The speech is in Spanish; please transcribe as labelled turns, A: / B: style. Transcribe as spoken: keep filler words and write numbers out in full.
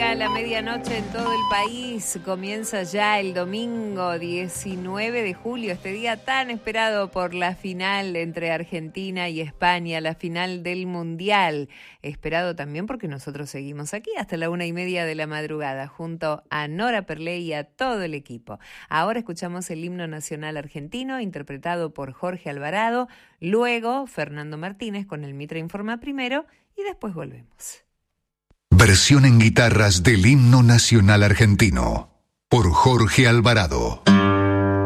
A: marca la medianoche en todo el país. Comienza ya el domingo diecinueve de julio, este día tan esperado por la final entre Argentina y España, la final del Mundial. Esperado también porque nosotros seguimos aquí hasta la una y media de la madrugada, junto a Nora Perlé y a todo el equipo. Ahora escuchamos el himno nacional argentino, interpretado por Jorge Alvarado. Luego, Fernando Martínez con el Mitra Informa primero y después volvemos.
B: Versión en guitarras del himno nacional argentino por Jorge Alvarado.